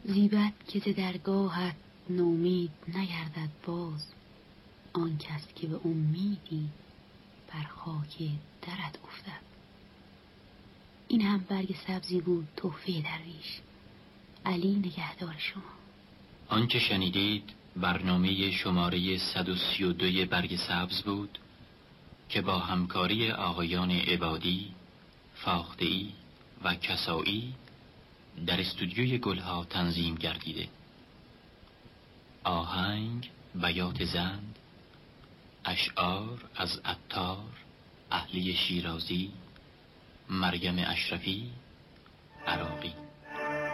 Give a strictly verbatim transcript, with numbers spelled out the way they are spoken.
زیبد که ز درگاهت نومید نگردد باز، آن کس که به امیدی بر خاک درت افتد. این هم برگ سبزی بود تحفه درویش. علی نگهدار شما. آنچه شنیدید برنامه شماره صد و سی و دو برگ سبز بود که با همکاری آقایان عبادی، فاخته‌ای و کسایی در استودیوی گلها تنظیم گردیده. آهنگ بیات زند، اشعار از عطار، اهلی شیرازی، مریم اشرفی، عراقی.